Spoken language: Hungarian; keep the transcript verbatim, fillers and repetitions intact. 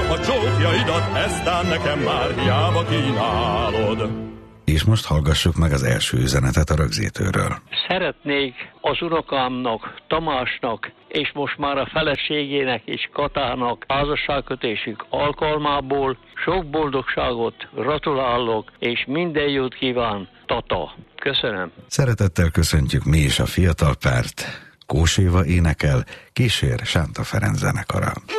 A csókjaidat eztán nekem már hiába kínálod. És most hallgassuk meg az első üzenetet a rögzítőről. Szeretnék az unokámnak, Tamásnak, és most már a feleségének és Katának házasságkötésük alkalmából sok boldogságot, gratulálok, és minden jót kíván, Tata. Köszönöm. Szeretettel köszöntjük mi is a fiatal párt. Kós Éva énekel, kísér Sánta Ferenc zenekara.